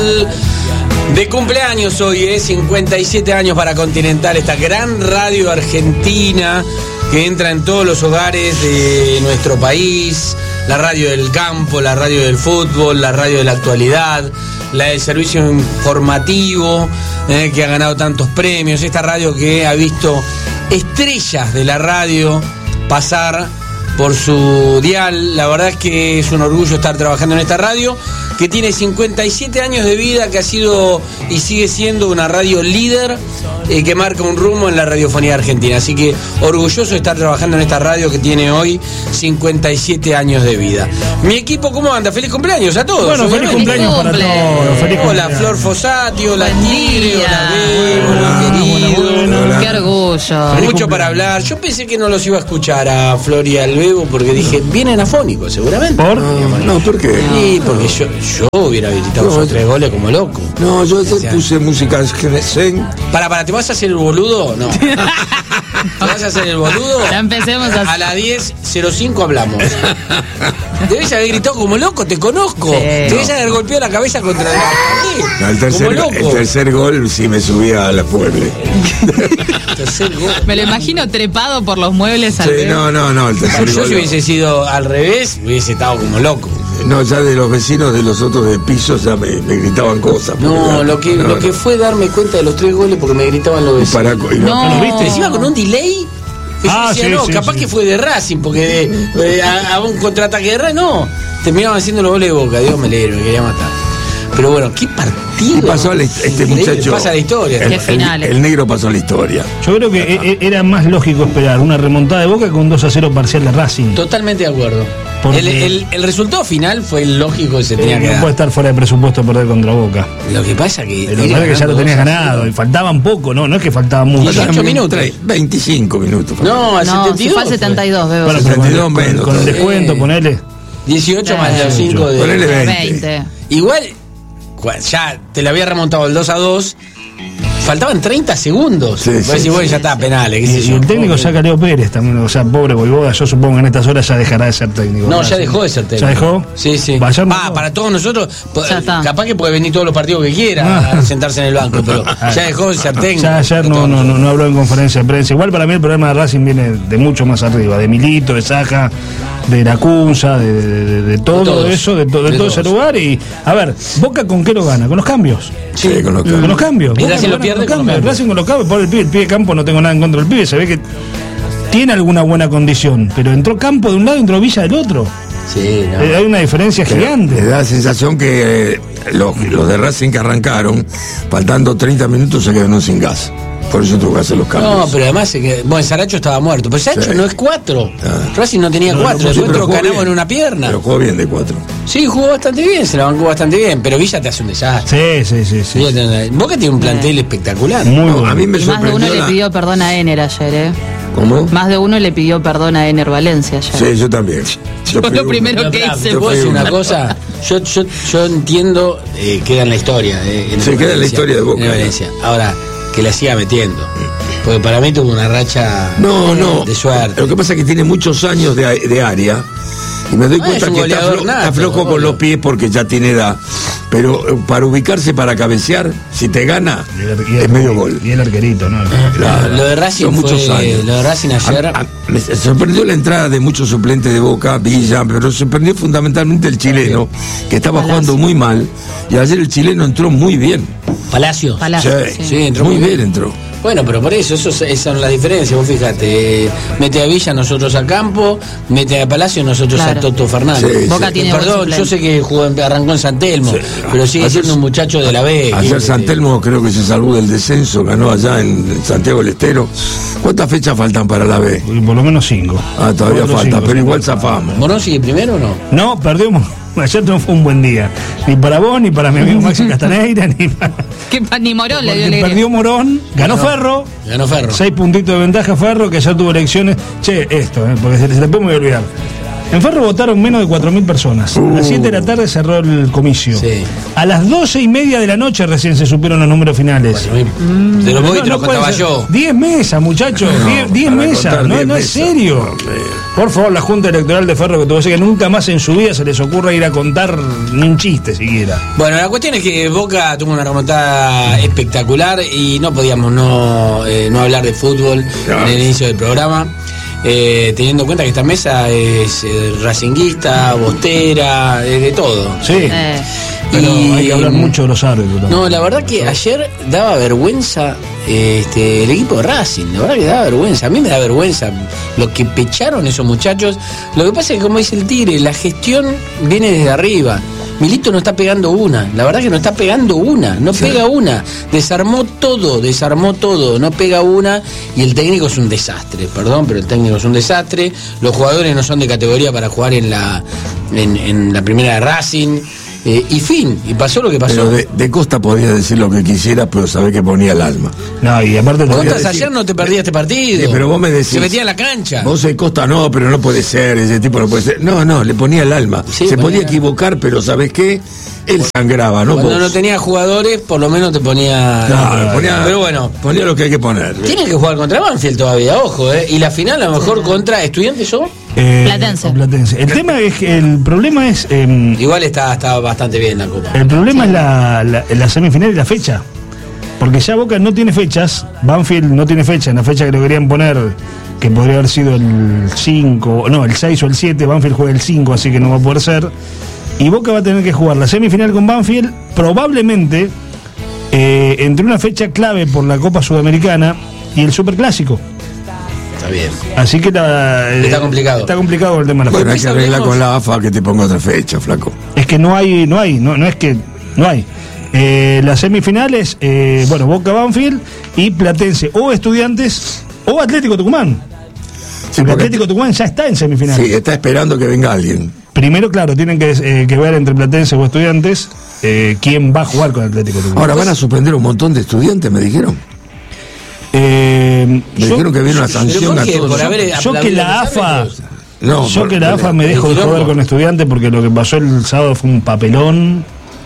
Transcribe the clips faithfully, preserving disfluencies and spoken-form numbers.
De cumpleaños hoy, ¿eh? cincuenta y siete años para Continental, esta gran radio argentina que entra en todos los hogares de nuestro país, la radio del campo, la radio del fútbol, la radio de la actualidad, la del servicio informativo, eh, que ha ganado tantos premios, esta radio que ha visto estrellas de la radio pasar por su dial. La verdad es que es un orgullo estar trabajando en esta radio, que tiene cincuenta y siete años de vida, que ha sido y sigue siendo una radio líder, eh, que marca un rumbo en la radiofonía argentina. Así que orgulloso de estar trabajando en esta radio que tiene hoy cincuenta y siete años de vida. Mi equipo, ¿cómo anda? ¡Feliz cumpleaños a todos! Bueno, feliz cumpleaños para todos. Feliz hola, Flor Fossati, hola, Tigre, hola, Bebo, hola, querido. Qué orgullo. Mucho para hablar. Yo pensé que no los iba a escuchar a Flor y al Bebo porque dije, vienen afónicos seguramente. ¿Por? No, no, ¿por qué? Sí, porque yo, yo hubiera habilitado No, esos tres goles como loco. No, yo ayer puse música zen. Para, para, ¿te vas a hacer el boludo? No. ¿Te vas a hacer el boludo? Ya empecemos a... A las diez cero cinco hablamos. Debes haber gritado como loco, te conozco. Sí. Debes haber golpeado la cabeza contra la... No, el, tercer, como loco. el tercer gol sí me subía a la puebla. Tercer gol. Me lo imagino trepado por los muebles al Sí, ver. no, no, no, el tercer Yo gol. si hubiese sido al revés, hubiese estado como loco. No, ya de los vecinos de los otros de pisos ya me, me gritaban cosas. No, porque, lo que, no, lo no. que fue darme cuenta de los tres goles porque me gritaban los vecinos. Para, y No. ¿Lo viste? Encima con un delay. Que yo Ah, decía, sí, no, sí, capaz sí. que fue de Racing, porque de, eh, a, a un contraataque de Racing, no. Terminaban haciendo los goles de Boca, Dios me libre, me quería matar. Pero bueno, qué partido. ¿Qué pasó a la, este Increíble, muchacho? pasa la historia. El, Qué el- finales. el negro pasó a la historia. Yo creo que e- e- era más lógico esperar una remontada de Boca que un dos a cero parcial de Racing. Totalmente de acuerdo. Porque- El, el, el resultado final fue el lógico que se tenía Eh, que no dar. puede estar fuera de presupuesto perder contra Boca. Lo que pasa que. Lo que ir pasa es que ya lo ganando tenías dos a ganado cero. y faltaban poco, no, no es que faltaba mucho. dieciocho Pasaron minutos. tre- veinticinco minutos. No, al No, setenta y si dos. fue al setenta y dos, Bebo. Bueno, pero con, el- setenta y dos con el- menos con el todo. descuento, Eh. ponele. dieciocho más los cinco de. Ponele veinte. veinte. Igual, cua- ya te le había remontado el dos a dos. Faltaban treinta segundos. Sí, Vos sí, decís, sí. bueno, ya está, penales. qué Y, sé y yo. el técnico Ok. saca a Leo Pérez también, o sea, pobre Voivoda, yo supongo que en estas horas ya dejará de ser técnico. No, ¿verdad? ya dejó de ser técnico. ¿Ya dejó? Sí, sí. Ayer no Ah, jugó. para todos nosotros, po- Ya está. capaz que puede venir todos los partidos que quiera Ah. a sentarse en el banco, pero ya dejó de ser técnico. Ya ayer no, no, no, no habló en conferencia de prensa. Igual para mí el problema de Racing viene de mucho más arriba, de Milito, de Saja, de Iracunza, de, de, de- de todo todos. eso, de, to- de De todo ese todos. lugar. Y a ver, ¿Boca con qué lo gana? Con los cambios. Sí, con los Con los cambios. Y Boca Racing lo lo gana pierde con los con los cambios. cambios. Racing con los cambios, por el pibe, el pibe de campo no tengo nada en contra del pibe, se ve que tiene alguna buena condición, pero entró Campo de un lado y entró Villa del otro. Sí, no. Eh, Hay una diferencia Me gigante. da la sensación que eh, los, los de Racing que arrancaron, faltando treinta minutos se quedaron sin gas. Por eso tuvo que hacer los cambios. No, pero además, es que, bueno, Saracho estaba muerto. Pero Saracho Sí. no es cuatro. Ah. Racing no tenía No, cuatro. no, Sí, Después pero entró jugó Canamo bien. en una pierna. Pero jugó bien de cuatro. Sí, jugó bastante bien, se la bancó bastante bien. Pero Villa te hace un desastre. Sí, sí, sí. sí. Villa te- Boca tiene un plantel espectacular. Muy No, bueno. a mí me Y más de uno sorprendió le la- pidió perdón a Ener ayer, ¿eh? ¿Cómo? Más de uno le pidió perdón a Ener Valencia ayer. Sí, yo también. Yo Fue fui lo uno. primero Pero, que pará, hice. ¿te puedo decir Yo fui una uno. cosa? Yo, yo, yo entiendo, eh, queda en la historia. eh, en Sí, queda en la historia de Boca. en Valencia. Ahora, que la siga metiendo. Porque para mí tuvo una racha No, eh, no. de suerte. Lo que pasa es que tiene muchos años de, de área. Y me doy Ah, cuenta es un que está, goleador flo- nato, está flojo con obvio. los pies porque ya tiene edad. Pero eh, para ubicarse, para cabecear, si te gana, Y el- y el- es medio gol. Y el arquerito, ¿no? Claro. Lo de Racing Son muchos fue- años. lo de Racing ayer- A- a- me sorprendió la entrada de muchos suplentes de Boca, Villa, pero sorprendió fundamentalmente el chileno, que estaba Palacio. jugando muy mal. Y ayer el chileno entró muy bien. Palacios. Palacio, Sí, sí. Sí, entró muy muy bien bien. entró. Bueno, pero por eso, eso esas son las diferencias. Vos fíjate, eh, mete a Villa, nosotros a Campo, mete a Palacio, nosotros Claro. a Toto Fernández. Sí, Boca sí. tiene buen Perdón, suplente. yo sé que jugó en- arrancó en San Telmo, Sí. pero sigue Ayer- siendo un muchacho de la B. Ayer que- San Telmo creo que se salvó del descenso, ganó allá en Santiago del Estero. ¿Cuántas fechas faltan para la B? Por lo menos cinco. Ah, todavía Cuatro, falta, cinco, pero sí. igual zafamos. ¿Morón sigue primero o no? No, perdimos. Ayer no fue un buen día. Ni para vos, ni para mi amigo Maxi Castaneira, ni para. Que pa- ni Morón le dio Porque alegría. perdió Morón, ganó Ferro. Ganó Ferro. Seis puntitos de ventaja Ferro, que ya tuvo elecciones. Che, esto, eh, porque se, se le puede olvidar. En Ferro votaron menos de cuatro mil personas. A las siete de la tarde cerró el comicio. Sí. A las doce y media de la noche recién se supieron los números finales. Bueno, mm. Te lo voy y te lo puede contaba ser. yo. diez mesas, muchachos. diez mesas. No, no es serio. Por favor, la Junta Electoral de Ferro, que tuvo que nunca más en su vida se les ocurra ir a contar ni un chiste siquiera. Bueno, la cuestión es que Boca tuvo una remontada espectacular y no podíamos no, eh, no hablar de fútbol no. en el inicio del programa. Eh, teniendo en cuenta que esta mesa es eh, racinguista, bostera, eh, de todo. Sí. Eh. Pero y, hay que hablar mucho de los árbitros. No, la verdad que ayer daba vergüenza este, el equipo de Racing. La verdad que daba vergüenza. A mí me da vergüenza lo que pecharon esos muchachos. Lo que pasa es que, como dice el Tigre, la gestión viene desde arriba. Milito no está pegando una, la verdad que no está pegando una, no sí. pega una, desarmó todo, desarmó todo, no pega una y el técnico es un desastre, perdón, pero el técnico es un desastre, los jugadores no son de categoría para jugar en la, en, en la primera de Racing, eh, y fin, y pasó lo que pasó. Pero de, de Costa podía decir lo que quisiera, pero sabés que ponía el alma. No, y aparte Costas ayer no te perdía este partido. Sí, pero vos me decís, se metía en la cancha. Vos de Costa no, pero no puede ser, ese tipo no puede ser. No, no, le ponía el alma. Sí, se podía equivocar, pero ¿sabés qué? Él sangraba, ¿no? Cuando vos. no tenía jugadores, por lo menos te ponía. Claro, no, ponía, pero bueno, ponía lo que hay que poner. Tiene que jugar contra Banfield todavía, ojo, ¿eh? Y la final a lo mejor contra Estudiantes o eh, Platense. Platense. El tema es que el problema es. Eh, Igual está, está bastante bien la Copa. El problema sí. es la, la, la semifinal y la fecha. Porque ya Boca no tiene fechas, Banfield no tiene fecha, en la fecha que lo querían poner, que podría haber sido el cinco, no, el seis o el siete, Banfield juega el cinco, así que no va a poder ser. Y Boca va a tener que jugar la semifinal con Banfield, probablemente eh, entre una fecha clave por la Copa Sudamericana y el Superclásico. Está bien. Así que la, está complicado. Está complicado el tema de la bueno, fecha. hay que arreglar con la A F A que te ponga otra fecha, flaco. Es que no hay, no hay, no, no es que no hay. Eh, las semifinales, eh, bueno, Boca Banfield y Platense o Estudiantes o Atlético Tucumán. Sí, porque Atlético Tucumán ya está en semifinales. Sí, está esperando que venga alguien. Primero, claro, tienen que, eh, que ver entre Platense o Estudiantes eh, quién va a jugar con Atlético Tucumán. Ahora van a suspender un montón de estudiantes, me dijeron. Eh, me yo, dijeron que viene una sanción a todos. Yo que la A F A, no, yo por, que la A F A me dejo de joder con Estudiantes porque lo que pasó el sábado fue un papelón.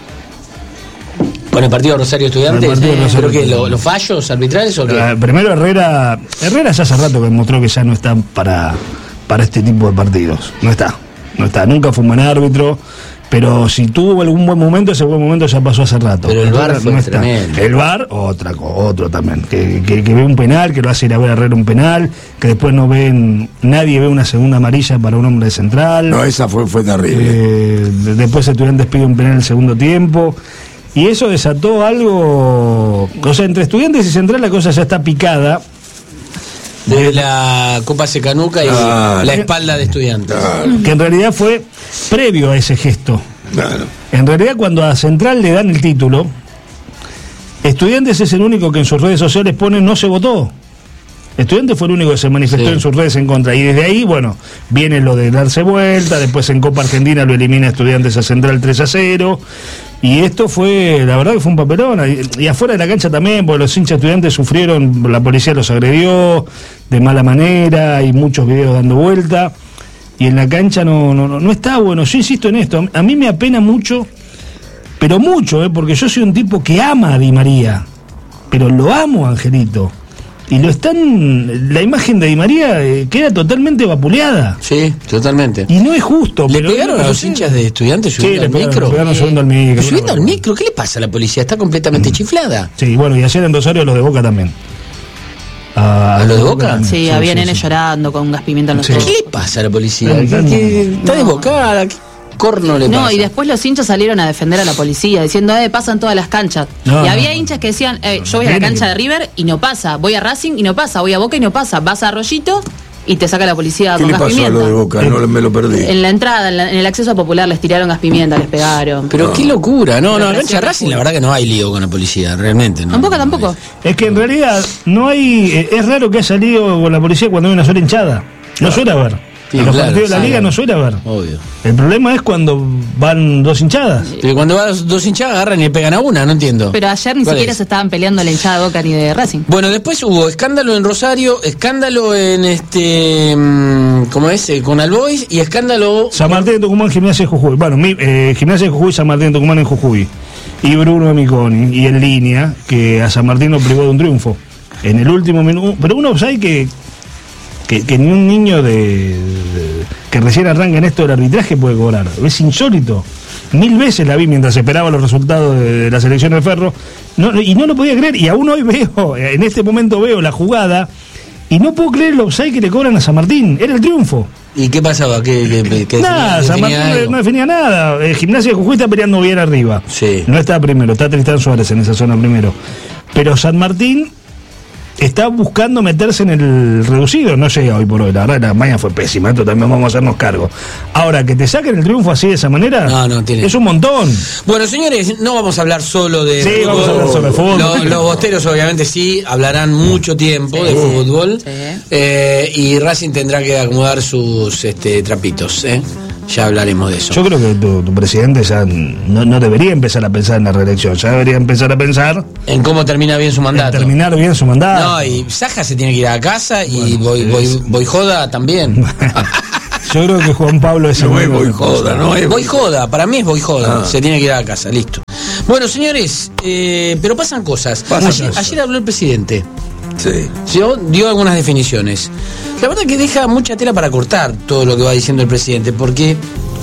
Con el partido Rosario Estudiantes, partido eh, Rosario ¿pero qué? Estudiantes. ¿Los fallos arbitrales o qué? Uh, primero Herrera, Herrera ya hace rato que demostró que ya no está para, para este tipo de partidos. No está, no está. Nunca fue un buen árbitro, pero si tuvo algún buen momento, ese buen momento ya pasó hace rato. Pero el V A R fue no tremendo. El V A R, otra, otro también. Que, que, que ve un penal, que lo hace ir a ver a Herrera un penal, que después no ven, nadie ve una segunda amarilla para un hombre de central. No, esa fue, fue terrible. Eh, después Estudiantes pide un penal en el segundo tiempo. Y eso desató algo. O sea, entre Estudiantes y Central la cosa ya está picada. De la Copa Secanuca y ah, la espalda de Estudiantes. Ah, Que en realidad fue previo a ese gesto. claro. En realidad, cuando a Central le dan el título, Estudiantes es el único que en sus redes sociales pone no se votó. Estudiantes fue el único que se manifestó sí. en sus redes en contra. Y desde ahí, bueno, viene lo de darse vuelta. Después en Copa Argentina lo elimina Estudiantes a Central tres a cero. Y esto fue, la verdad que fue un papelón. Y, y afuera de la cancha también, porque los hinchas Estudiantes sufrieron, la policía los agredió de mala manera, hay muchos videos dando vuelta. Y en la cancha no, no, no, no está bueno. Yo insisto en esto, a mí me apena mucho, pero mucho, ¿eh? Porque yo soy un tipo que ama a Di María. Pero lo amo, Angelito. Y lo están, la imagen de Di María eh, queda totalmente vapuleada. Sí, totalmente. Y no es justo. ¿Le pero pegaron a los hinchas de Estudiantes subiendo sí, al le pegaron, micro? Le pegaron subiendo al micro. ¿Subiendo al micro? ¿Qué le pasa a la policía? Está completamente mm. chiflada. Sí, bueno, y ayer en Rosario los de Boca también. ¿A, ¿A los de Boca? También. Sí, sí, había sí, nenes sí. llorando con gas pimienta en los sí. ojos. ¿Qué le pasa a la policía? No, ¿Qué, qué, no. está desbocada? ¿Qué corno le no, pasa? y después los hinchas salieron a defender a la policía, diciendo, eh, pasan todas las canchas. No, y no, había no. hinchas que decían, eh, yo voy a la cancha de River y no pasa, voy a Racing y no pasa, voy a Boca y no pasa, vas a Arroyito y te saca la policía ¿Qué con le gas pasó pimienta. a lo de Boca? No me lo perdí. En la entrada, en, la, en el acceso popular les tiraron gas pimienta, les pegaron. Pero no. qué locura. No, no, en Represión cancha Racing la verdad que no hay lío con la policía, realmente. No, Tampoco, no, tampoco. No Es que en realidad no hay. Eh, es raro que haya lío con la policía cuando hay una sola hinchada. No Claro. suele haber. Sí, los claro, partidos de la sí, liga claro. no suele haber. Obvio. El problema es cuando van dos hinchadas. Pero cuando van dos hinchadas agarran y le pegan a una, no entiendo. Pero ayer ni ¿Cuál siquiera es? se estaban peleando la hinchada de Boca ni de Racing. Bueno, después hubo escándalo en Rosario, escándalo en este, mmm, ¿cómo es? Eh, con Albois y escándalo... San Martín de Tucumán, Gimnasia de Jujuy. Bueno, mi, eh, Gimnasia de Jujuy, San Martín de Tucumán en Jujuy. Y Bruno Amiconi, y en línea, que a San Martín lo privó de un triunfo. En el último minuto. Pero uno sabe que, que, que ni un niño de, de que recién arranca en esto del arbitraje puede cobrar. Es insólito. Mil veces la vi mientras esperaba los resultados de, de la selección de Ferro. No, y no lo podía creer. Y aún hoy veo, en este momento veo la jugada. Y no puedo creer el offside que le cobran a San Martín. Era el triunfo. ¿Y qué pasaba? ¿Qué, qué, qué Nada, definía, San definía Martín algo? no definía nada. El Gimnasia de Jujuy está peleando bien arriba. Sí. No está primero, está Tristán Suárez en esa zona primero. Pero San Martín está buscando meterse en el reducido. No llega hoy por hoy. La verdad, la mañana fue pésima. Esto también vamos a hacernos cargo. Ahora, que te saquen el triunfo así de esa manera, No, no, tiene- es un montón. Bueno, señores, no vamos a hablar solo de Sí, fútbol. vamos a hablar sobre fútbol. Los, los bosteros obviamente sí, hablarán mucho tiempo de fútbol. Sí. Eh, y Racing tendrá que acomodar sus este, trapitos, ¿eh? Ya hablaremos de eso. Yo creo que tu, tu presidente ya no, no debería empezar a pensar en la reelección. Ya debería empezar a pensar En cómo termina bien su en mandato. terminar bien su mandato. No, y Saja se tiene que ir a casa y voy, voy, voy joda también. Yo creo que Juan Pablo es el No es único que- boijoda, no es Voy joda, para mí es voy joda. Ah. Se tiene que ir a casa, listo. Bueno, señores, eh, pero pasan cosas. Pasan ayer, cosas. ayer habló el presidente. Sí. Dio, dio algunas definiciones. La verdad que deja mucha tela para cortar todo lo que va diciendo el presidente, porque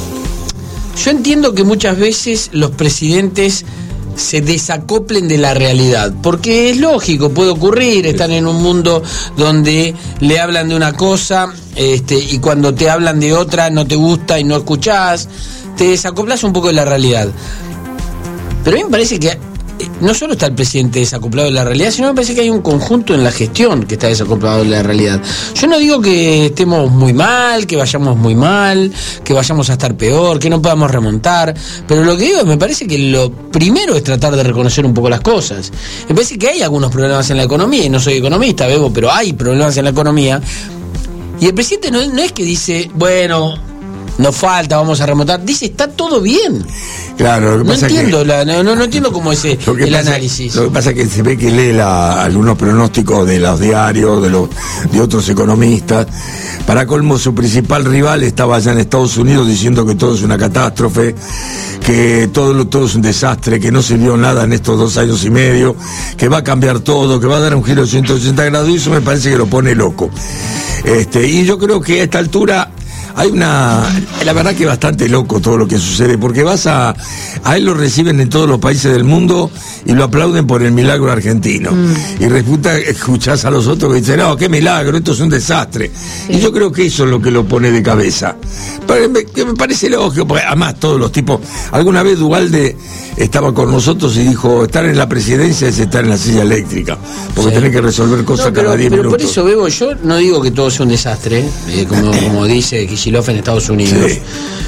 yo entiendo que muchas veces los presidentes se desacoplen de la realidad, porque es lógico, puede ocurrir, están en un mundo donde le hablan de una cosa, este, y cuando te hablan de otra no te gusta y no escuchás, te desacoplas un poco de la realidad. Pero a mí me parece que eh, no solo está el presidente desacoplado de la realidad, sino me parece que hay un conjunto en la gestión que está desacoplado de la realidad. Yo no digo que estemos muy mal, que vayamos muy mal, que vayamos a estar peor, que no podamos remontar, pero lo que digo es, me parece que lo primero es tratar de reconocer un poco las cosas. Me parece que hay algunos problemas en la economía, y no soy economista, Bebo, pero hay problemas en la economía, y el presidente no, no es que dice, bueno, nos falta, vamos a remontar, dice, está todo bien. Claro, lo que No pasa entiendo, que, la, no, no, no entiendo cómo es eh, lo que el pasa- análisis. Lo que pasa es que se ve que lee la, algunos pronósticos de los diarios, de los de otros economistas. Para colmo, su principal rival estaba allá en Estados Unidos diciendo que todo es una catástrofe, que todo, lo- todo es un desastre, que no sirvió nada en estos dos años y medio, que va a cambiar todo, que va a dar un giro de ciento ochenta grados, y eso me parece que lo pone loco. Este, y yo creo que a esta altura hay una, la verdad que es bastante loco todo lo que sucede, porque vas a, a él lo reciben en todos los países del mundo y lo aplauden por el milagro argentino. Mm. Y resulta, escuchás a los otros que dicen, no, qué milagro, esto es un desastre. Sí. Y yo creo que eso es lo que lo pone de cabeza. Pero me, que me parece lógico, porque además todos los tipos, alguna vez Duhalde estaba con nosotros y dijo, estar en la presidencia es estar en la silla eléctrica, porque sí. tenés que resolver cosas no, pero, cada diez pero minutos. Por eso, Bebo, yo no digo que todo sea un desastre, eh, como, como dice Kicillof en Estados Unidos, sí.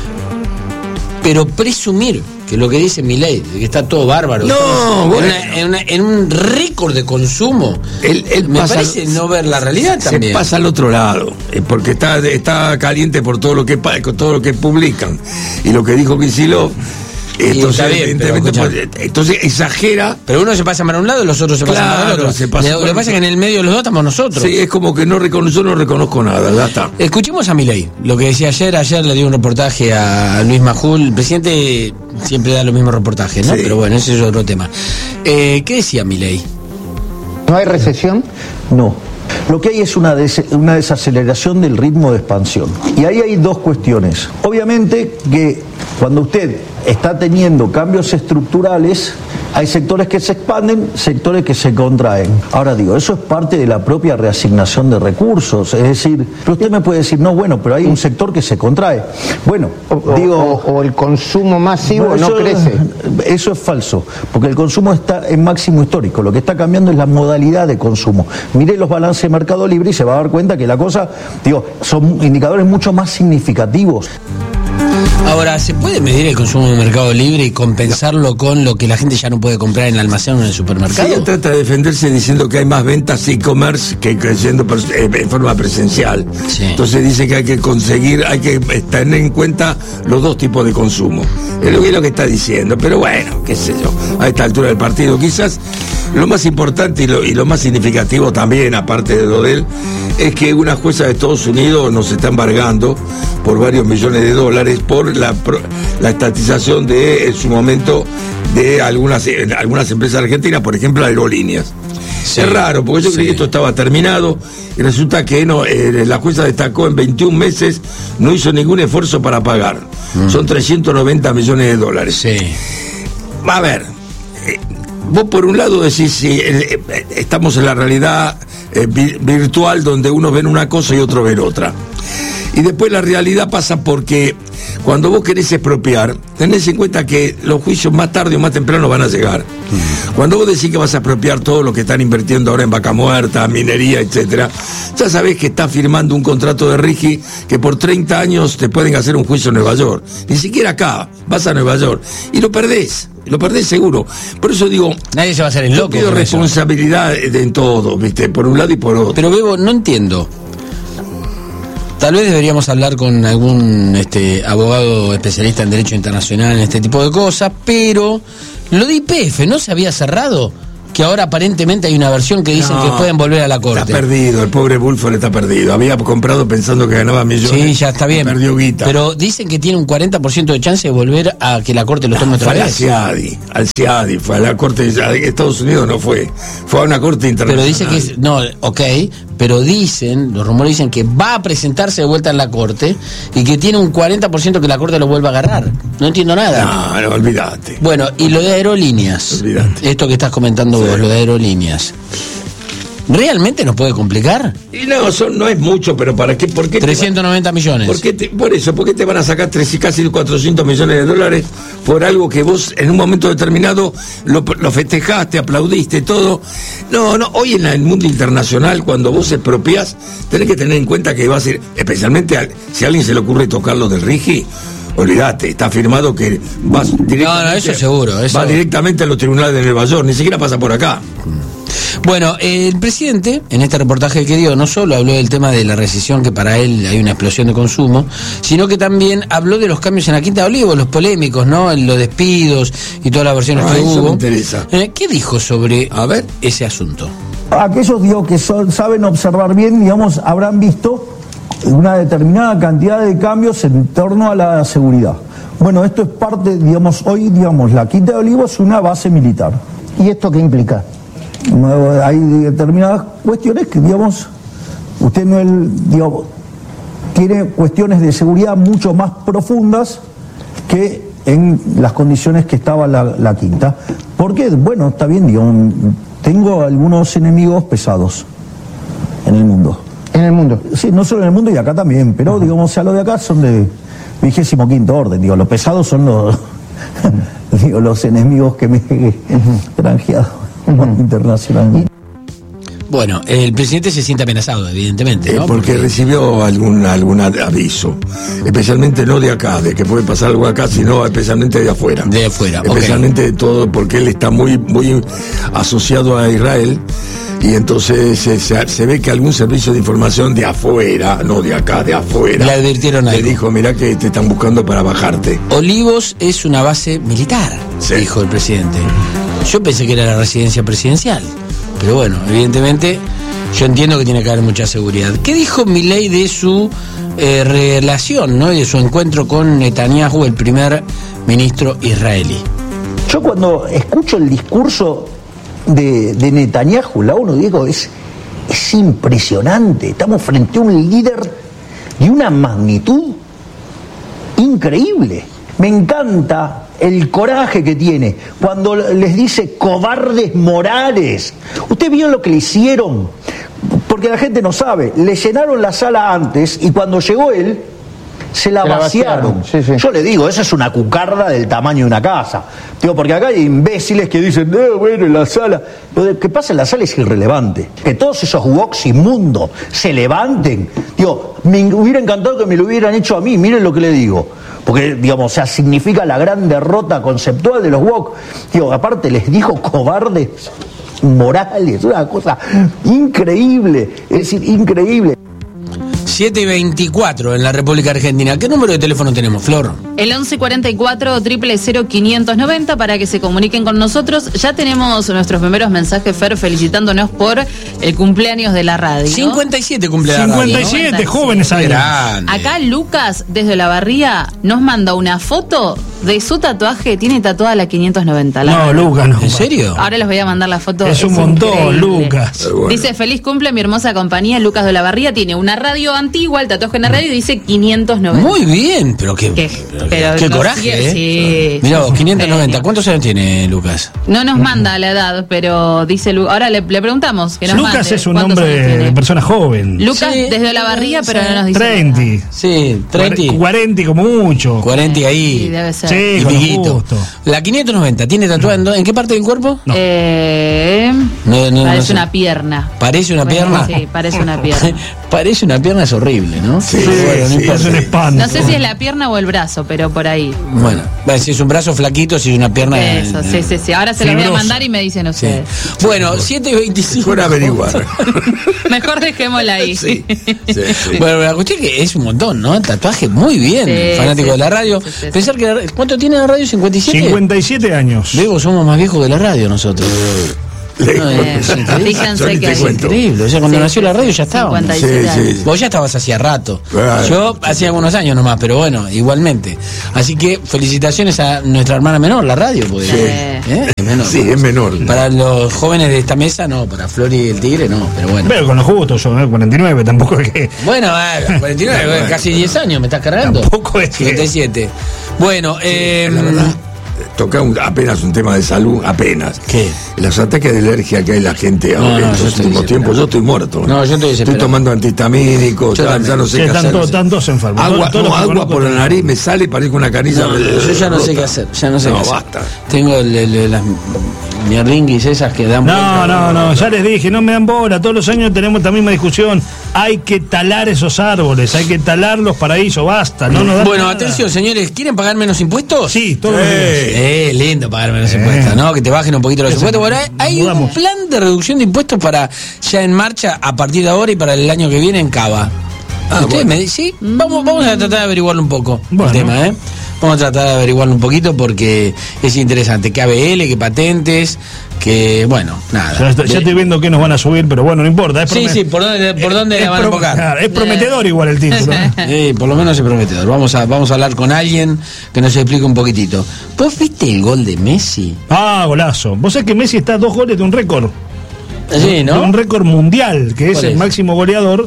pero presumir que lo que dice Milei, que está todo bárbaro, no, bueno. en, una, en, una, en un récord de consumo, él, él me pasa, parece no ver la realidad se también. Se pasa al otro lado, eh, porque está, está caliente por todo lo que todo lo que publican. Y lo que dijo Kicillof, entonces, bien, pues, entonces exagera. Pero uno se pasa para un lado y los otros se pasan claro, para el otro. Se pasa lo que pasa es que en el medio de los dos estamos nosotros. Sí, es como que no reconozco, yo no reconozco nada, ya está. Escuchemos a Milei, lo que decía ayer, ayer le dio un reportaje a Luis Majul, el presidente siempre da los mismos reportajes, ¿no? Sí. Pero bueno, ese es otro tema. Eh, ¿Qué decía Milei? ¿No hay recesión? No. Lo que hay es una, des una desaceleración del ritmo de expansión. Y ahí hay dos cuestiones. Obviamente que cuando usted está teniendo cambios estructurales, hay sectores que se expanden, sectores que se contraen. Ahora digo, eso es parte de la propia reasignación de recursos. Es decir, pero usted me puede decir, no, bueno, pero hay un sector que se contrae. Bueno, o, digo... O, o el consumo masivo bueno, no eso, crece. Eso es falso, porque el consumo está en máximo histórico. Lo que está cambiando es la modalidad de consumo. Mire los balances de Mercado Libre y se va a dar cuenta que la cosa, digo, son indicadores mucho más significativos. Ahora, ¿se puede medir el consumo en Mercado Libre y compensarlo con lo que la gente ya no puede comprar en el almacén o en el supermercado? Sí, él trata de defenderse diciendo que hay más ventas e-commerce que creciendo en forma presencial. Sí. Entonces dice que hay que conseguir, hay que tener en cuenta los dos tipos de consumo. Es lo que, es lo que está diciendo, pero bueno, qué sé yo, a esta altura del partido quizás lo más importante y lo, y lo más significativo también, aparte de lo de él, es que una jueza de Estados Unidos nos está embargando por varios millones de dólares por la, la estatización de, en su momento, de algunas, algunas empresas argentinas, por ejemplo, aerolíneas. Sí, es raro, porque yo sí. creí que esto estaba terminado y resulta que no, eh, la jueza destacó en veintiún meses, no hizo ningún esfuerzo para pagar. Mm. Son trescientos noventa millones de dólares. Sí. A ver, eh, vos por un lado decís, sí, eh, eh, estamos en la realidad eh, vi, virtual donde unos ven una cosa y otros ven otra. Y después la realidad pasa porque cuando vos querés expropiar, tenés en cuenta que los juicios más tarde o más temprano van a llegar. Mm. Cuando vos decís que vas a expropiar todo lo que están invirtiendo ahora en vaca muerta, minería, etcétera, ya sabés que estás firmando un contrato de RIGI que por treinta años te pueden hacer un juicio en Nueva York. Ni siquiera acá, vas a Nueva York y lo perdés. Lo perdés seguro. Por eso digo, nadie se va a hacer el loco. Yo pido responsabilidad de, en todo, ¿viste? Por un lado y por otro. Pero Bebo, no entiendo. Tal vez deberíamos hablar con algún este, abogado especialista en Derecho Internacional en este tipo de cosas, pero lo de Y P F no se había cerrado, que ahora aparentemente hay una versión que dicen no, que pueden volver a la corte. Está perdido, el pobre Bullford está perdido. Había comprado pensando que ganaba millones. Sí, ya está bien. Perdió guita. Pero dicen que tiene un cuarenta por ciento de chance de volver a que la corte lo tome no, otra fue vez. Al CIADI, al CIADI, fue a la corte de Estados Unidos, no fue. Fue a una corte internacional. Pero dice que es, no, ok, pero dicen, los rumores dicen que va a presentarse de vuelta en la corte y que tiene un cuarenta por ciento que la corte lo vuelva a agarrar. No entiendo nada. No, no, olvídate. Bueno, y lo de aerolíneas. Olvídate. Esto que estás comentando sí. vos, lo de aerolíneas. ¿Realmente nos puede complicar? Y no, son, no es mucho, pero ¿para qué? ¿Por qué trescientos noventa millones. ¿Por, qué te, por eso, ¿por qué te van a sacar tres, casi cuatrocientos millones de dólares por algo que vos en un momento determinado lo, lo festejaste, aplaudiste, todo? No, no, hoy en el mundo internacional, cuando vos expropiás, tenés que tener en cuenta que va a ser, especialmente a, si a alguien se le ocurre tocarlo del RIGI, olvídate, está firmado que vas directamente, no, no, eso seguro, eso. va directamente a los tribunales de Nueva York, ni siquiera pasa por acá. Bueno, eh, el presidente, en este reportaje que dio, no solo habló del tema de la recesión, que para él hay una explosión de consumo, sino que también habló de los cambios en la Quinta de Olivos, los polémicos, ¿no? Los despidos y todas las versiones ah, que eso hubo. Me interesa. Eh, ¿Qué dijo sobre a ver ese asunto? Aquellos, digo, que son, saben observar bien, digamos, habrán visto una determinada cantidad de cambios en torno a la seguridad. Bueno, esto es parte, digamos, hoy, digamos, la Quinta de Olivos es una base militar. ¿Y esto qué implica? Hay determinadas cuestiones que, digamos, usted no el, digamos, tiene cuestiones de seguridad mucho más profundas que en las condiciones que estaba la, la Quinta. ¿Por qué? Bueno, está bien, digamos, tengo algunos enemigos pesados en el mundo. ¿En el mundo? Sí, no solo en el mundo y acá también, pero, digamos, o sea, los de acá son de vigésimo quinto orden, digo, los pesados son los, digo, los enemigos que me he granjeado. Internacional. Bueno, el presidente se siente amenazado, evidentemente, ¿no? Eh, porque, porque recibió algún algún aviso, especialmente no de acá, de que puede pasar algo acá, sino especialmente de afuera. De afuera, especialmente okay. de todo, porque él está muy muy asociado a Israel. Y entonces se, se, se ve que algún servicio de información de afuera, no de acá, de afuera, le advirtieron algo. Le dijo, mirá que te están buscando para bajarte. Olivos es una base militar, sí. dijo el presidente. Yo pensé que era la residencia presidencial, pero bueno, evidentemente yo entiendo que tiene que haber mucha seguridad. ¿Qué dijo Milei de su eh, relación, ¿no? y de su encuentro con Netanyahu, el primer ministro israelí? Yo cuando escucho el discurso de, de Netanyahu, la uno digo, es, es impresionante. Estamos frente a un líder de una magnitud increíble. Me encanta el coraje que tiene cuando les dice cobardes morales. Usted vio lo que le hicieron, porque la gente no sabe. Le llenaron la sala antes y cuando llegó él se la, se la vaciaron. vaciaron. Sí, sí. Yo le digo, esa es una cucarda del tamaño de una casa. Digo, porque acá hay imbéciles que dicen, no, bueno, en la sala. Lo que pasa en la sala es irrelevante. Que todos esos woks inmundos se levanten. Digo, me hubiera encantado que me lo hubieran hecho a mí. Miren lo que le digo. porque, digamos, o sea, significa la gran derrota conceptual de los woke. Digo, aparte les dijo cobardes morales, una cosa increíble, es decir, increíble. siete y veinticuatro en la República Argentina. ¿Qué número de teléfono tenemos, Flor? El once cuarenta y cuatro, cero cero cero, quinientos noventa para que se comuniquen con nosotros. Ya tenemos nuestros primeros mensajes, Fer, felicitándonos por el cumpleaños de la radio. cincuenta y siete cumpleaños. cincuenta y siete, ¿no? jóvenes años. Grande. Acá Lucas, desde La Barría, nos manda una foto de su tatuaje. Tiene tatuada la quinientos noventa. La No, radio. Lucas, no. ¿En serio? Ahora les voy a mandar la foto. Es un montón, increíble. Lucas. Bueno. Dice, feliz cumple mi hermosa compañía. Lucas de La Barría tiene una radio antigua, el tatuaje en la radio, y dice quinientos noventa. Muy bien, pero qué, ¿Qué? pero Pero qué no coraje, sigue- ¿eh? sí, Mirá sí, vos, quinientos noventa. genio. ¿Cuántos años tiene Lucas? No nos manda la edad, pero dice Lu- ahora le, le preguntamos que nos Lucas mande es un cuántos nombre años de tiene. persona joven. Lucas Sí, desde La Barría, pero sí. no nos dice treinta. nada. Sí, treinta. cuarenta como mucho. cuarenta ahí. Sí, debe ser. Sí, Y con piquito. gusto. La quinientos noventa, ¿tiene tatuada en, do- en qué parte del cuerpo? No. Eh, No, no, parece no sé. una pierna. ¿Parece una Bueno, pierna? Sí, parece una pierna. Parece una pierna, es horrible, ¿no? Sí, Bueno, no sí, importa. Es un espanto. No sé si es la pierna o el brazo, pero por ahí. Bueno, bueno, si es un brazo flaquito, si es una pierna. Eso, eh, sí, sí, sí. Ahora se lo voy a Fibroso. mandar y me dicen sí. ustedes. Bueno, siete y veinticinco. Fuera a averiguar. Mejor dejémosla ahí. Sí, sí, sí. Bueno, la cuestión es que es un montón, ¿no? Tatuaje muy bien, Sí, fanático sí, de la radio. sí, sí, sí. Pensar que la, ¿cuánto tiene la radio? ¿cincuenta y siete? cincuenta y siete años. Luego somos más viejos que la radio nosotros. No, es Bien. increíble. Fíjense Yo ni que te hay- cuento. Increíble. O sea, cuando Sí, nació sí, la radio sí, ya estábamos. cincuenta y Sí, siete sí. años. Vos ya estabas hacía rato. Claro. Yo hacía algunos años nomás, pero bueno, igualmente. Así que felicitaciones a nuestra hermana menor, la radio, porque Sí. ¿eh? es menor. Sí, es menor. Para los jóvenes de esta mesa, no, para Flor y el Tigre, no, pero bueno. Pero con lo justo, yo, ¿eh? cuarenta y nueve, tampoco es que. Bueno, eh, cuarenta y nueve, casi diez años me estás cargando. Tampoco es que- cincuenta y siete. Bueno, eh, La verdad, toca un- apenas un tema de salud, apenas. ¿Qué? Los ataques de alergia que hay la gente No, ahora no, en yo los estoy últimos desesperado. tiempos. Yo estoy muerto. No, yo estoy desesperado. Estoy tomando antihistamínicos, Yo ya, también. ya no sé Sí, qué están hacer. todos- están todos enfermos. Agua, Todos- todos no, los que agua conozco por la están- nariz me sale y parezco una canilla. no, yo ya no sé qué hacer, ya no sé No, qué hacer. basta. Tengo el- el- las mierdinguis esas que dan No, vuelta. no, no, ya les dije, no me dan bola. Todos los años tenemos esta misma discusión. Hay que talar esos árboles, hay que talar los paraísos, basta. No nos dan Bueno, nada. atención, señores, ¿quieren pagar menos impuestos? Sí, todos los días. Eh, lindo pagar menos Eh. impuestos, ¿no? Que te bajen un poquito los Eso, impuestos. Bueno, hay- hay un mudamos. plan de reducción de impuestos para ya en marcha a partir de ahora y para el año que viene en Cava. Ah, ¿Ustedes bueno. me dicen? Sí, vamos, vamos a tratar de averiguarlo un poco Bueno. el tema, ¿eh? Vamos a tratar de averiguarlo un poquito porque es interesante. Que A B L, que patentes, que bueno, nada. Ya, estoy- ya De- estoy viendo que nos van a subir, pero bueno, no importa. Es Sí, promet- sí, ¿por dónde, por dónde es la van a pro- enfocar? claro, es prometedor igual el título. ¿eh? Sí, por lo menos es prometedor. Vamos a, vamos a hablar con alguien que nos explique un poquitito. ¿Vos viste el gol de Messi? Ah, golazo. Vos sabés que Messi está a dos goles de un récord. Sí, De ¿no? un récord mundial, que es ¿Cuál el es? máximo goleador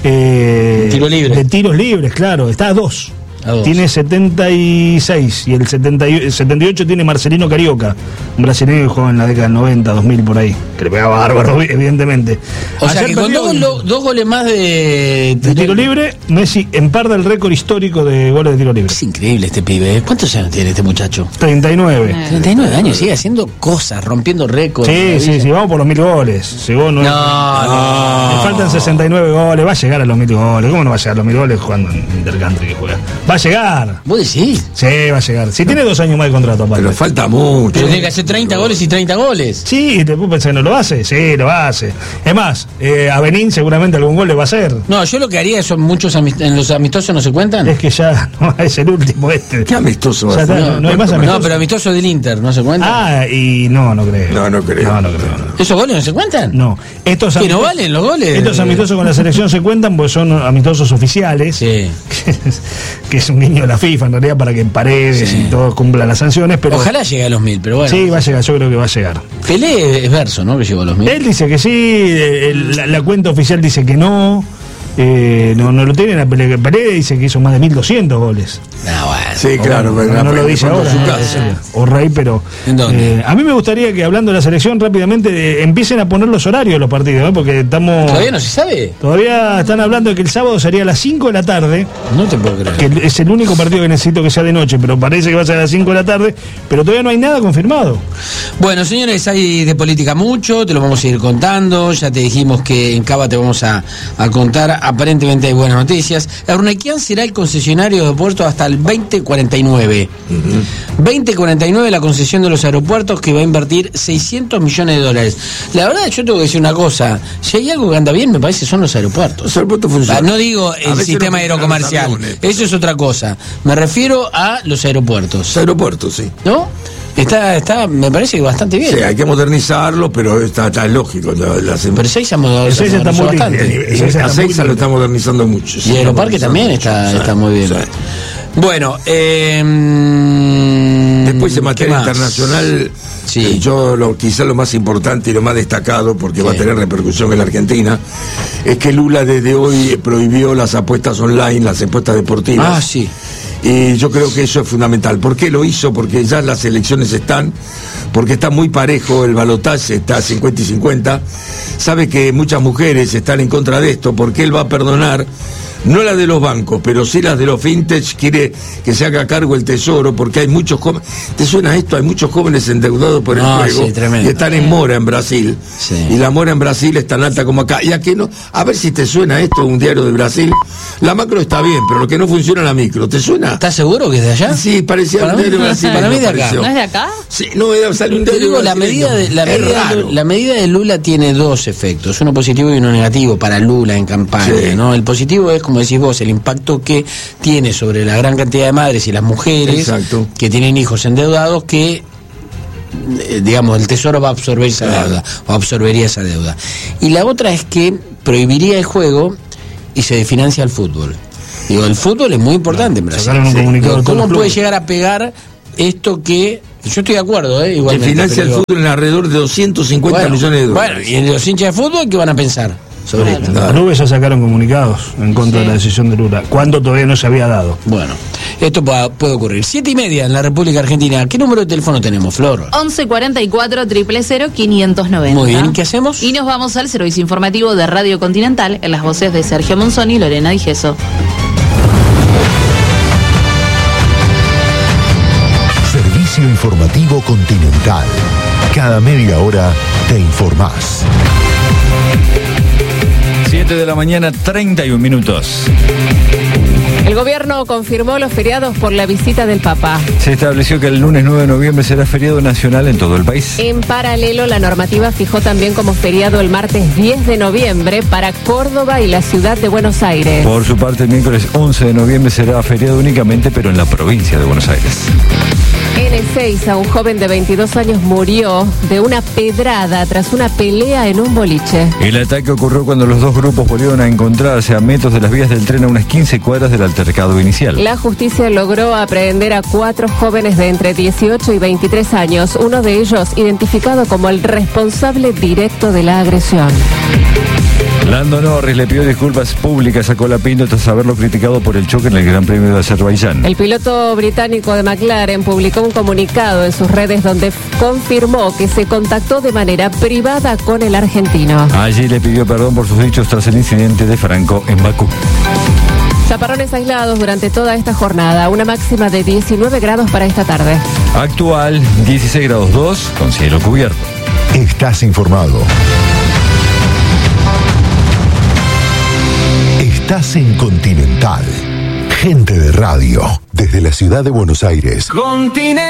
eh, Tiro libre. de tiros libres, claro. Está a dos. A dos. Tiene setenta y seis y el setenta y- setenta y ocho tiene Marcelino Carioca, un brasileño que jugó en la década del noventa, dos mil por ahí, que le pegaba bárbaro, evidentemente. O sea Ayer que con perdió dos, lo- dos goles más de, de tiro libre, Messi emparda el récord histórico de goles de tiro libre. Es increíble este pibe. ¿eh? ¿Cuántos años tiene este muchacho? treinta y nueve. Eh. treinta y nueve años, sigue haciendo cosas, rompiendo récords. Sí, sí, sí, vamos por los mil goles. Llegó nueve. No, no. Le faltan sesenta y nueve goles, va a llegar a los mil goles. ¿Cómo no va a llegar a los mil goles jugando en Intercountry que juega? Va a llegar. ¿Vos decís? Sí, va a llegar. Si tiene dos años más de contrato, aparte. Pero falta mucho. Pero tiene que hacer treinta goles y treinta goles. Sí, después pensás que no lo hace. Sí, lo hace. Es más, eh, a Benín seguramente algún gol le va a hacer. No, yo lo que haría son muchos amist- en los amistosos no se cuentan. Es que ya no, es el último este. Qué amistoso va Ya a ser. está, no, no hay más No, amistosos. pero amistoso del Inter, ¿no se cuentan? Ah, y no, no creo. No, no creo. No, no creo. no. ¿Esos goles no se cuentan? No, estos ¿Que no amistosos- valen los goles? Estos amistosos con la selección se cuentan porque son amistosos oficiales. Sí. Que es, que es un guiño de la FIFA en realidad para que en Paredes Sí. y todos cumplan las sanciones, pero Ojalá llegue a los mil, pero bueno. sí, va a llegar, yo creo que va a llegar. Pelé es verso, ¿no? Que llegó a los mil. Él dice que sí, eh, el- la, la cuenta oficial dice que no, eh, no, no lo tienen a Pelé. Pelé dice que hizo más de mil doscientos goles. No, bueno. Sí, claro, no, pero no lo dice ahora, su no lo casa. dice. O Rey, pero ¿En dónde? eh, a mí me gustaría que hablando de la selección rápidamente eh, empiecen a poner los horarios de los partidos, ¿eh? Porque estamos ¿Todavía no se sabe? todavía están hablando de que el sábado sería a las cinco de la tarde. No te puedo creer. Que es el único partido que necesito que sea de noche, pero parece que va a ser a las cinco de la tarde, pero todavía no hay nada confirmado. Bueno, señores, hay de política mucho, te lo vamos a ir contando. Ya te dijimos que en Cava te vamos a, a contar aparentemente hay buenas noticias. Eurnequian será el concesionario de puertos hasta el veinte cuarenta y nueve. Uh-huh. veinte cuarenta y nueve la concesión de los aeropuertos, que va a invertir seiscientos millones de dólares. La verdad, yo tengo que decir una cosa. Si hay algo que anda bien, me parece son los aeropuertos. Los aeropuertos funcionan. No digo el sistema no aerocomercial. Aviones, eso es otra cosa. Me refiero a los aeropuertos. Los aeropuertos, sí. ¿No? Está, está, me parece bastante bien. Sí, hay que modernizarlo, pero está, está lógico. La, la, pero Seiza modernizó bastante. A Seiza lo está modernizando mucho. Y Aeroparque también está, está muy bien. Sí. Bueno, eh, después en materia internacional, sí. eh, yo lo, quizá lo más importante y lo más destacado, porque sí. va a tener repercusión en la Argentina, es que Lula desde hoy prohibió las apuestas online, las apuestas deportivas. Ah, sí. Y yo creo que eso es fundamental. ¿Por qué lo hizo? Porque ya las elecciones están, porque está muy parejo el balotaje, está cincuenta y cincuenta. Sabe que muchas mujeres están en contra de esto, porque él va a perdonar, no las de los bancos, pero sí las de los fintech. Quiere que se haga cargo el Tesoro, porque hay muchos jóvenes. ¿Te suena esto? Hay muchos jóvenes endeudados por el no, juego, sí, tremendo. y están en mora en Brasil. Sí. Y la mora en Brasil es tan alta como acá. Y a que no, a ver si te suena esto, un diario de Brasil. La macro está bien, pero lo que no funciona es la micro. ¿Te suena? ¿Estás seguro que es de allá? Sí, parecía para un diario mí, brasileño. Para mí de acá. ¿No es de acá? Sí, no, sale un diario digo, la medida de la medida, de, la medida de Lula tiene dos efectos, uno positivo y uno negativo para Lula en campaña, sí. ¿no? El positivo es, como decís vos, el impacto que tiene sobre la gran cantidad de madres y las mujeres Exacto. que tienen hijos endeudados, que eh, digamos el Tesoro va a absorber esa claro. deuda, o absorbería esa deuda. Y la otra es que prohibiría el juego y se financia el fútbol. Digo, el fútbol es muy importante en Brasil. Un comunicado ¿Cómo puede llegar a pegar esto que... Yo estoy de acuerdo, ¿eh? Igualmente. Se financia el fútbol en alrededor de doscientos cincuenta bueno, millones de dólares. Bueno, y los hinchas de fútbol, ¿qué van a pensar sobre claro. esto? Los clubes ya sacaron comunicados en contra sí. de la decisión de Lula, cuando todavía no se había dado. Bueno, esto puede, puede ocurrir. Siete y media en la República Argentina. ¿Qué número de teléfono tenemos, Flor? once cuarenta y cuatro, cero cero cero, quinientos noventa. Muy bien, ¿qué hacemos? Y nos vamos al servicio informativo de Radio Continental, en las voces de Sergio Monzón y Lorena Digeso. Servicio informativo Continental. Cada media hora te informás. siete de la mañana, treinta y un minutos. El gobierno confirmó los feriados por la visita del Papa. Se estableció que el lunes nueve de noviembre será feriado nacional en todo el país. En paralelo, la normativa fijó también como feriado el martes diez de noviembre para Córdoba y la ciudad de Buenos Aires. Por su parte, el miércoles once de noviembre será feriado únicamente, pero en la provincia de Buenos Aires. En Ezeiza, un joven de veintidós años murió de una pedrada tras una pelea en un boliche. El ataque ocurrió cuando los dos grupos volvieron a encontrarse a metros de las vías del tren, a unas quince cuadras del altercado inicial. La justicia logró aprehender a cuatro jóvenes de entre dieciocho y veintitrés años, uno de ellos identificado como el responsable directo de la agresión. Lando Norris le pidió disculpas públicas a Colapinto tras haberlo criticado por el choque en el Gran Premio de Azerbaiyán. El piloto británico de McLaren publicó un comunicado en sus redes donde confirmó que se contactó de manera privada con el argentino. Allí le pidió perdón por sus dichos tras el incidente de Franco en Bakú. Chaparrones aislados durante toda esta jornada, una máxima de diecinueve grados para esta tarde. Actual, dieciséis grados dos, con cielo cubierto. Estás informado. Estás en Continental. Gente de radio, desde la ciudad de Buenos Aires. Continental.